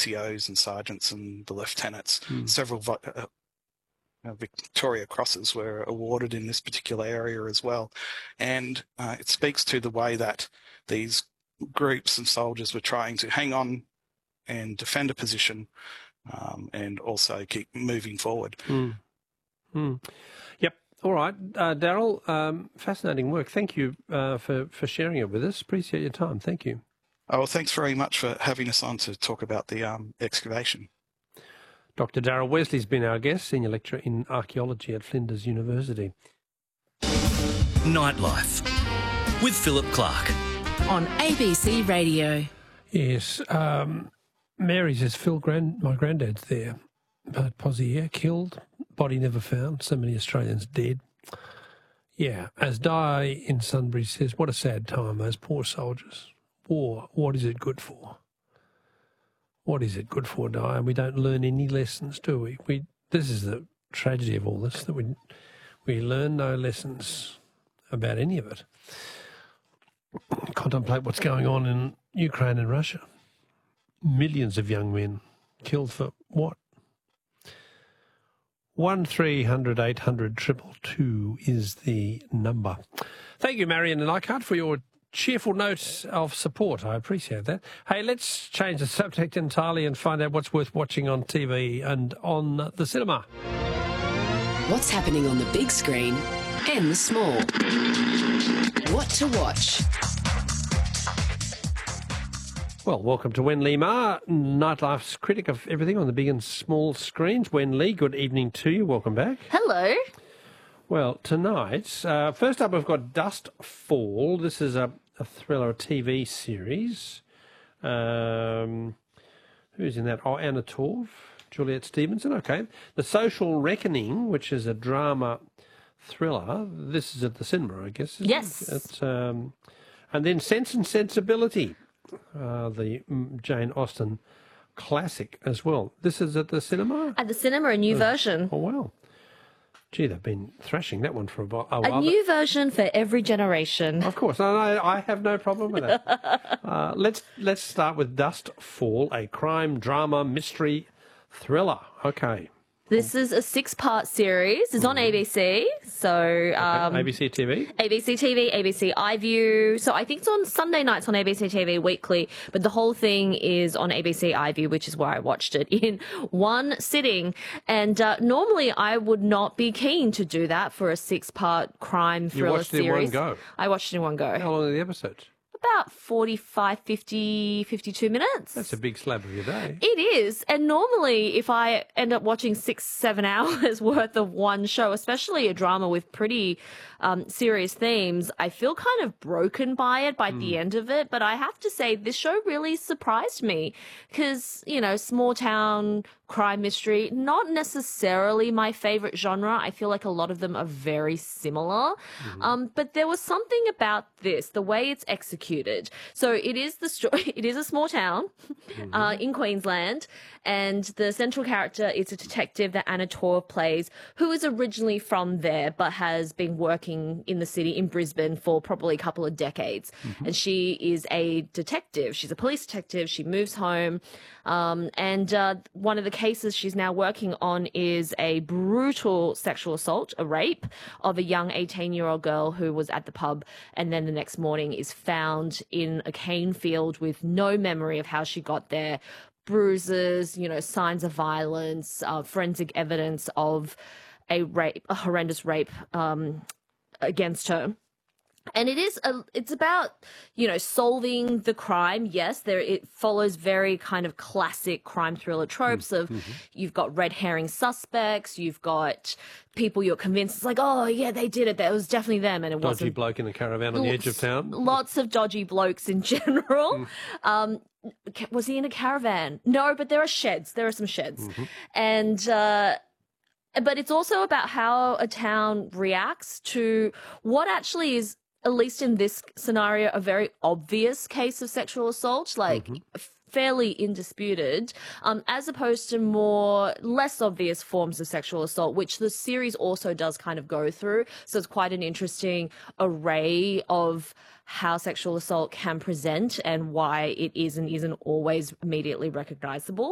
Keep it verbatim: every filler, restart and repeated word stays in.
C Os and sergeants and the lieutenants. Mm. Several uh, uh, Victoria Crosses were awarded in this particular area as well. And uh, it speaks to the way that these groups and soldiers were trying to hang on and defend a position um, and also keep moving forward. Mm. Mm. Yep. All right. Uh, Daryl, um, fascinating work. Thank you uh, for, for sharing it with us. Appreciate your time. Thank you. Oh, well, thanks very much for having us on to talk about the um, excavation. Doctor Daryl Wesley's been our guest, Senior Lecturer in Archaeology at Flinders University. Nightlife with Philip Clark. On A B C Radio. Yes. Um, Mary says, Phil, grand, my granddad's there. But Pozier killed, body never found, so many Australians dead. Yeah. As Di in Sunbury says, what a sad time, those poor soldiers. War, what is it good for? What is it good for, Di? We don't learn any lessons, do we? We this is the tragedy of all this, that we we learn no lessons about any of it. Contemplate what's going on in Ukraine and Russia. Millions of young men killed for what? One three hundred eight hundred triple two is the number. Thank you, Marion and Leichhardt, for your cheerful notes of support. I appreciate that. Hey, let's change the subject entirely and find out what's worth watching on T V and on the cinema. What's happening on the big screen and the small? What to watch? Well, welcome to Wen Lee Ma, Nightlife's critic of everything on the big and small screens. Wen Lee, good evening to you. Welcome back. Hello. Well, tonight, uh, first up we've got Dustfall. This is a, a thriller, a T V series. Um, who's in that? Oh, Anna Torv, Juliet Stevenson. Okay. The Social Reckoning, which is a drama thriller. This is at the cinema, I guess. Yes. It? It's, um, and then Sense and Sensibility, uh, the Jane Austen classic as well. This is at the cinema? At the cinema, a new oh, version. Oh, wow. Gee, they've been thrashing that one for a while. A, a new version for every generation. Of course, and I, I have no problem with that. uh, let's let's start with Dustfall, a crime drama mystery thriller. Okay. This is a six-part series. It's on A B C, so um, okay. A B C T V. A B C T V, A B C iView. So I think it's on Sunday nights on A B C T V weekly, but the whole thing is on A B C iView, which is where I watched it in one sitting. And uh, normally I would not be keen to do that for a six-part crime thriller you watched series. it in one go. I watched it in one go. How long are the episodes? About forty-five, fifty, fifty-two minutes. That's a big slab of your day. It is. And normally if I end up watching six, seven hours worth of one show, especially a drama with pretty um, serious themes, I feel kind of broken by it by mm. the end of it. But I have to say this show really surprised me because, you know, small town crime mystery, not necessarily my favorite genre. I feel like a lot of them are very similar. Mm-hmm. Um, but there was something about this, the way it's executed. So it is the story, it is a small town mm-hmm. uh, in Queensland, and the central character is a detective that Anna Torv plays, who is originally from there, but has been working in the city in Brisbane for probably a couple of decades. Mm-hmm. And she is a detective. She's a police detective. She moves home. Um, and uh, one of the cases she's now working on is a brutal sexual assault, a rape of a young eighteen-year-old girl who was at the pub and then the next morning is found in a cane field with no memory of how she got there, bruises, you know, signs of violence, uh, forensic evidence of a rape, a horrendous rape um, against her. And it is a, it's about, you know, solving the crime. Yes, there it follows very kind of classic crime thriller tropes of mm-hmm. you've got red herring suspects, you've got people you're convinced it's like, oh yeah, they did it. That was definitely them, and it wasn't. Dodgy bloke in a caravan on the edge of town. Lots of dodgy blokes in general. Mm. Um, was he in a caravan? No, but there are sheds. There are some sheds, mm-hmm. and. Uh, but it's also about how a town reacts to what actually is, at least in this scenario, a very obvious case of sexual assault, like mm-hmm. fairly indisputed, um, as opposed to more less obvious forms of sexual assault, which the series also does kind of go through. So it's quite an interesting array of how sexual assault can present and why it is and isn't always immediately recognizable.